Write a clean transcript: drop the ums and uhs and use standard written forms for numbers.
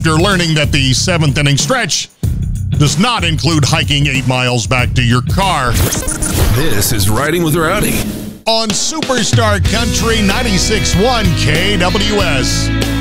After learning that the seventh inning stretch does not include hiking 8 miles back to your car. This is Riding with Rowdy On Superstar Country 96.1 KWS.